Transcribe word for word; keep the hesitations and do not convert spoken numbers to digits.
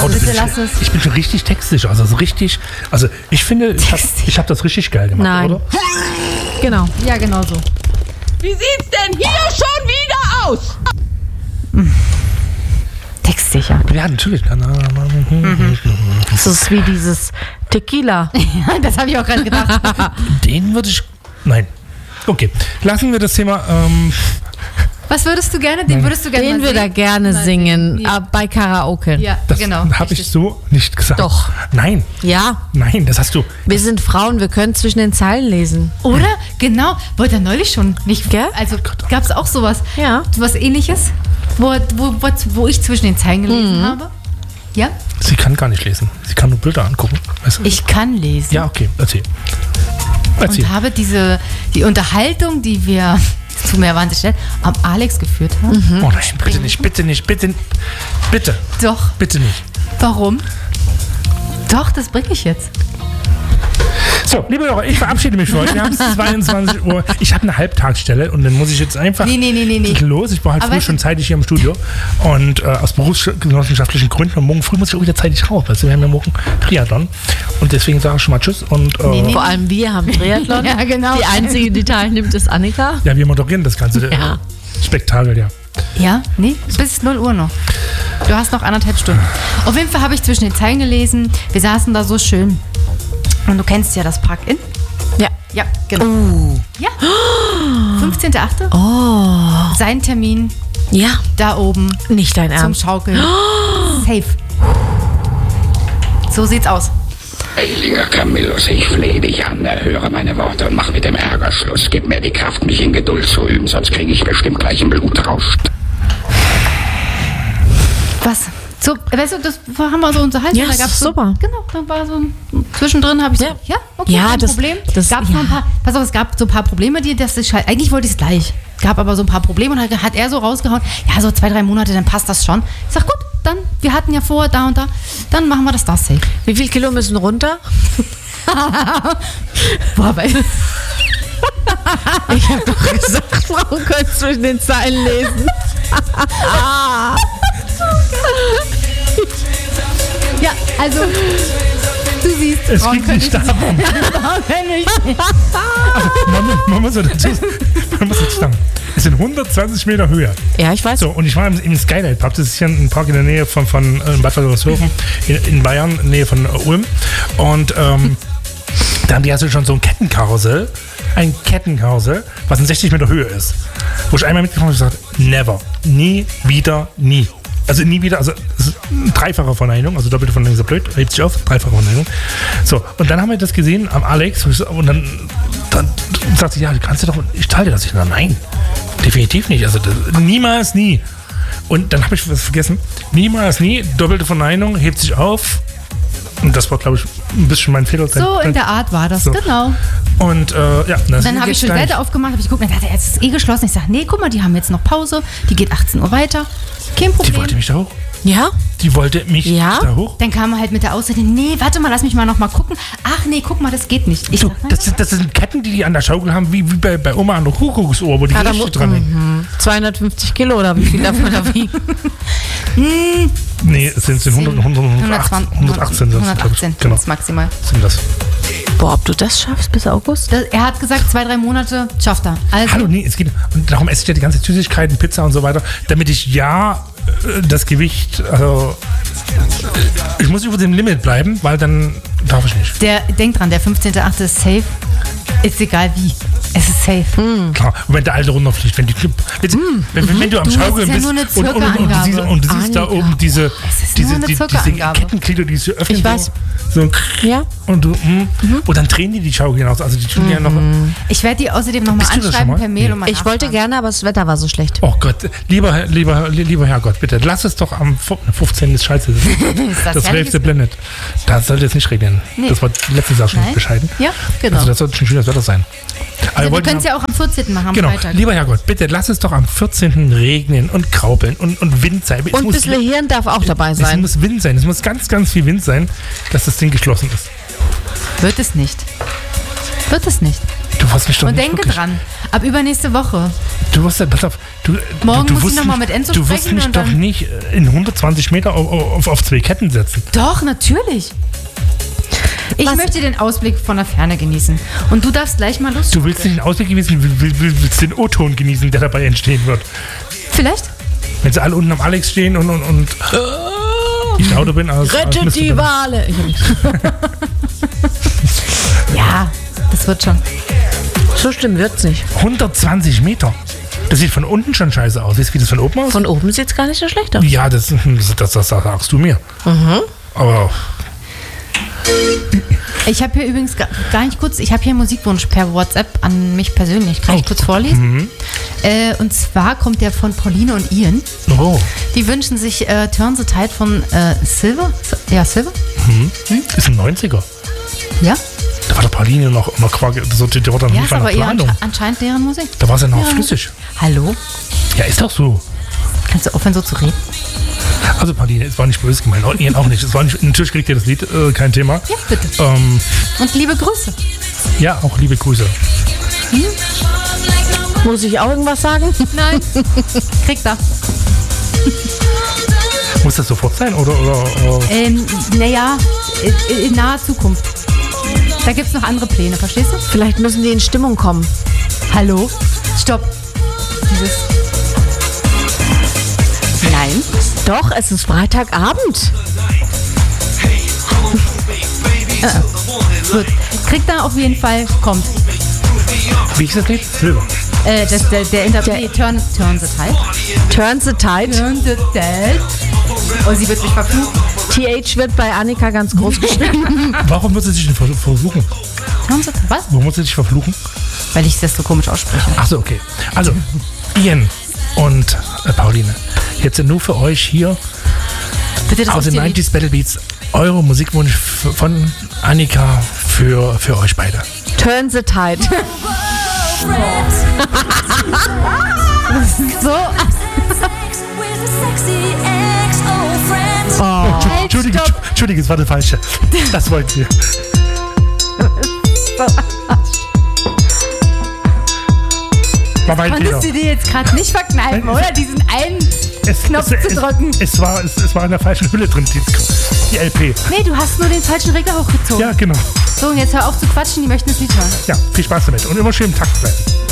Bitte bin lass ich, es. ich bin schon richtig textsicher. Also so richtig. Also ich finde, ich habe ich hab das richtig geil gemacht, Nein. oder? Genau. Ja, genau so. Wie sieht's denn hier schon wieder aus? Textsicher. Ja, natürlich. Das ist wie dieses Tequila. Ja, das habe ich auch gerade gedacht. Den würde ich. Nein. Okay. Lassen wir das Thema. Ähm, Was würdest du gerne? Den würdest du gerne Den mal würde er singen? gerne Mal singen, Ja. äh, bei Karaoke. Ja, das genau. habe ich richtig. so nicht gesagt. Doch. Nein. Ja, Nein, das hast du. wir sind Frauen, wir können zwischen den Zeilen lesen. Oder? Genau. Wollte er neulich schon nicht. Gell? Also gab es auch sowas. Ja. Was Ähnliches, wo, wo, wo, wo ich zwischen den Zeilen gelesen Mhm. habe. Ja? Sie kann gar nicht lesen. Sie kann nur Bilder angucken. Weißt du? Ich kann lesen. Ja, okay. Erzähl. Erzähl. Und habe diese, die Unterhaltung, die wir, das tut mir ja wahnsinnig schnell, am Alex geführt haben. Oh nein, bitte nicht, bitte nicht, bitte, bitte, Doch. bitte nicht. Warum? Doch, das bringe ich jetzt. So, liebe Hörer, ich verabschiede mich für heute. Wir haben es zweiundzwanzig Uhr. Ich habe eine Halbtagsstelle und dann muss ich jetzt einfach Nee, nee, nee, nee, nee. los. Ich brauche halt Aber früh schon zeitig hier im Studio. Und äh, aus berufsgenossenschaftlichen Gründen. Und morgen früh muss ich auch wieder zeitig raus. Weil wir haben ja morgen Triathlon. Und deswegen sage ich schon mal Tschüss. Und, äh, Nee, nee. Vor allem wir haben Triathlon. Ja, genau. Die einzige, die teilnimmt, ist Annika. Ja, wir moderieren das ganze Ja. äh, Spektakel, ja. Ja, nee, bis null Uhr noch. Du hast noch anderthalb Stunden. Auf jeden Fall habe ich zwischen den Zeilen gelesen. Wir saßen da so schön. Und du kennst ja das Park-In. Ja. Ja, genau. Uh. Ja. fünfzehnter achte Oh. Sein Termin Ja, da oben nicht dein zum Ernst. Schaukeln. Safe. So sieht's aus. Heiliger Camillus, ich flehe dich an, erhöre meine Worte und mach mit dem Ärger Schluss. Gib mir die Kraft, mich in Geduld zu üben, sonst kriege ich bestimmt gleich einen Blutrausch. Was? So, weißt du, das haben wir so unterhalten. Ja, da das gab's ist so, super. Genau, da war so ein, zwischendrin habe ich so, Ja. ja, okay, Ja, kein das- Problem. das- Gab's ja. noch ein paar, pass auf, es gab so ein paar Probleme, die das ist halt, eigentlich wollte ich es gleich. Gab aber so ein paar Probleme und hat, hat er so rausgehauen, ja, so zwei, drei Monate, dann passt das schon. Ich sag, gut, dann, wir hatten ja vor, da und da, dann machen wir das da safe. Wie viel Kilo müssen runter? Boah, weil, Ich habe doch gesagt, Frauen können zwischen den Zeilen lesen. ja, also, du siehst, Es Frauen geht können nicht nicht- darum. Frauen können nicht. Man, muss- man, muss, dazu, man muss jetzt sagen, es sind hundertzwanzig Meter Höhe. Ja, ich weiß. So, und ich war im, im Skylight Park. Das ist hier ein Park in der Nähe von, von äh, Bad Waltershofen in, in Bayern, in der Nähe von äh, Ulm. Und ähm, da haben die also schon so ein Kettenkarussell. Ein Kettenkarussell, was in sechzig Meter Höhe ist. Wo ich einmal mitgefahren habe und gesagt, never. Nie, wieder, nie. Also nie wieder, also es ist ein dreifache Verneinung, also doppelte Verneinung ist ja blöd, hebt sich auf, dreifache Verneinung. So, und dann haben wir das gesehen am Alex und dann, dann sagte sie, ja, kannst du doch, ich teile das. Ich sage, nein, definitiv nicht, also das, niemals, nie. Und dann habe ich was vergessen, niemals, nie, doppelte Verneinung, hebt sich auf. Und das war, glaube ich, ein bisschen mein Fehler. So in der Art war das, So. genau. Und äh, ja, das Dann habe ich schon die Seite aufgemacht, habe ich geguckt, und dachte, jetzt ist eh geschlossen. Ich sage, nee, guck mal, die haben jetzt noch Pause, die geht achtzehn Uhr weiter. Kein Die Problem. wollte mich da hoch. Ja? Die wollte mich Ja? da hoch. Dann kam er halt mit der Aussage, nee, warte mal, lass mich mal noch mal gucken. Ach nee, guck mal, das geht nicht. Ich So, sag, nein, das, sind- das sind Ketten, die die an der Schaukel haben, wie, wie bei, bei Oma an der Kuckucksuhr, wo die Ja, da Gerichte mu- dran hängen. Mhm. zweihundertfünfzig Kilo oder wie viel darf man da wiegen? Nee, es sind, sind hundert, hundert, hundertzwanzig, hundertachtzehn sind das, glaub ich. hundertachtzehn Genau, ist maximal. sind das. Boah, ob du das schaffst bis August? Das, er hat gesagt, zwei, drei Monate schafft er. Also, Hallo, nee, es geht, und darum esse ich ja die ganze Süßigkeiten, Pizza und so weiter, damit ich ja äh, das Gewicht, also ich muss über dem Limit bleiben, weil dann darf ich nicht. der, denk dran, der fünfzehnter achte ist safe. Ist egal wie. Es ist safe. Klar, und wenn der Alte runterfliegt, wenn die Clip, wenn, wenn, wenn du am Du, das Schaukeln ist ja bist nur eine und, und, und, und, du siehst, und du siehst da Annika. oben diese, ist diese, nur eine die, diese Zuckerangabe. Kettenglieder, die sich öffnen. Ich weiß. So, so Ja. und, du, mm, und dann drehen die die Schaukel hinaus. Also die tun ja noch. Ich werde die außerdem nochmal Bist du das schon anschreiben mal? per Mail Nee. und mal Ich wollte nachfragen. gerne, aber das Wetter war so schlecht. Oh Gott, lieber, Herr- lieber, lieber Herrgott, bitte, lass es doch am fünfzehnten ist scheiße. das Das herrliches Hälfte blendet. Da sollte es nicht regnen. Nee. Das war letztes Jahr schon Nein. bescheiden. Ja, genau. Also das sollte schon schönes Wetter sein. Aber wir wir wollten können es am- ja auch am vierzehnten machen, am Genau, Freitag. lieber Herrgott, bitte lass es doch am vierzehnten regnen und kraupeln und, und Wind sein. Es Und ein muss- bisschen Hirn darf auch dabei Es sein. muss Wind sein. Es muss ganz, ganz viel Wind sein, dass das Ding geschlossen ist. Wird es nicht. Wird es nicht. Du hast mich doch Und nicht denke wirklich. dran, ab übernächste Woche Du wirst ja, pass auf, du, Morgen du, du muss ich wirst noch mal mich- mit Enzo Du wirst sprechen mich und doch dann- nicht in hundertzwanzig Meter auf, auf, auf zwei Ketten setzen. Doch, natürlich. Ich Was- möchte den Ausblick von der Ferne genießen. Und du darfst gleich mal Lust. Du willst nicht den Ausblick genießen, du will- will- willst den O-Ton genießen, der dabei entstehen wird. Vielleicht? Wenn sie alle unten am Alex stehen und, und, und ich lauter bin als... als Rettet Mister die Bin. Wale. Ich hab nicht. Ja, das wird schon. So schlimm wird's nicht. hundertzwanzig Meter. Das sieht von unten schon scheiße aus. Weißt du, wie das von oben aussieht? Von oben sieht's gar nicht so schlecht aus. Ja, das, das, das, das sagst du mir. Aber Ich habe hier übrigens gar, gar nicht kurz, ich habe hier einen Musikwunsch per WhatsApp an mich persönlich. Kann ich Oh. kurz vorlesen? Äh, und zwar kommt der von Pauline und Ian. oh, Die wünschen sich äh, Turn the Tide von äh, Silver. S- Ja, Silver? ist ein neunziger. Ja? Da war der Pauline noch, noch Quark, so, der war dann Ja, nicht ist mal aber in der eher Planung. ansche- anscheinend deren Musik. Da war sie noch Ja. flüssig. Hallo? Ja, ist doch so. Kannst du aufhören, so zu reden? Also Pauline, es war nicht böse gemeint. Und Ian auch nicht. Es war nicht. Natürlich kriegt ihr das Lied, äh, kein Thema. Ja, bitte. Ähm, Und liebe Grüße. ja, auch liebe Grüße. Muss ich auch irgendwas sagen? Nein. Kriegt er. Muss das sofort sein? Oder, oder, oder? Ähm, naja, in, in naher Zukunft. Da gibt es noch andere Pläne, verstehst du? Vielleicht müssen die in Stimmung kommen. Hallo? Stopp. Dieses. Nein. Doch, es ist Freitagabend. Wird. Kriegt er auf jeden Fall. Kommt. Wie ist das Lied? Silber. Äh, das, der, der Interpret. Turn, turn the Tide. Turn the Tide. Turn the Tide. Oh, sie wird mich verfluchen. T H wird bei Annika ganz groß geschrieben. Warum muss sie sich denn ver- verfluchen? Turn the Tide. Was? Warum muss sie sich verfluchen? Weil ich das so komisch ausspreche. Achso, okay. Also, Ian und äh, Pauline. Jetzt nur für euch hier Bitte, das aus ist den dir neunziger Battle Beats. Eure Musikwunsch f- von Annika für, für euch beide. Turn the Tide. so. Oh, Entschuldige, Entschuldige, es war der falsche. Das wollten wir. War mein Fehler. Konntest du dir jetzt gerade nicht verkneifen, Nein, oder? Diesen einen Es, Knopf es, zu drücken. Es, es, war, es, es war in der falschen Hülle drin, die, die L P. Nee, du hast nur den falschen Regler hochgezogen. Ja, genau. So, und jetzt hör auf zu quatschen, die möchten das Lied hören. Ja, viel Spaß damit und immer schön im Takt bleiben.